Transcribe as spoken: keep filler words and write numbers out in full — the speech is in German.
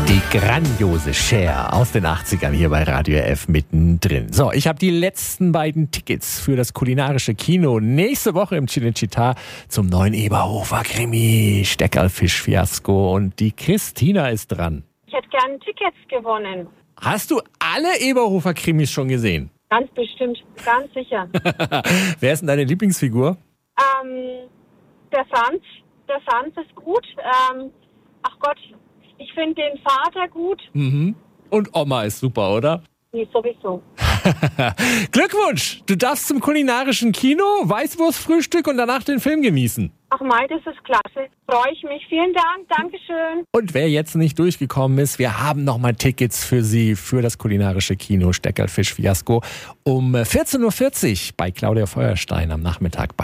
Die grandiose Cher aus den achtzigern hier bei Radio F mittendrin. So, ich habe die letzten beiden Tickets für das kulinarische Kino nächste Woche im Cinecittà zum neuen Eberhofer-Krimi Steckerlfisch-Fiasko und die Christina ist dran. Ich hätte gern Tickets gewonnen. Hast du alle Eberhofer-Krimis schon gesehen? Ganz bestimmt, ganz sicher. Wer ist denn deine Lieblingsfigur? ähm, der Franz, der Franz ist gut. Ähm, ach Gott, ich finde den Vater gut. Mhm. Und Oma ist super, oder? Nee, sowieso. Glückwunsch! Du darfst zum kulinarischen Kino, Weißwurstfrühstück und danach den Film genießen. Ach Mai, das ist klasse. Freue ich mich. Vielen Dank. Dankeschön. Und wer jetzt nicht durchgekommen ist, wir haben nochmal Tickets für Sie für das kulinarische Kino Steckerlfisch-Fiasko um vierzehn Uhr vierzig bei Claudia Feuerstein am Nachmittag.